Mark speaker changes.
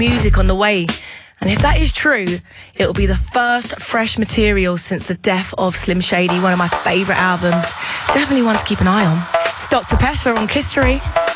Speaker 1: music on the way. And if that is true, it will be the first fresh material since the death of Slim Shady, one of my favourite albums. Definitely one to keep an eye on. It's Dr. Pesha on Kistery.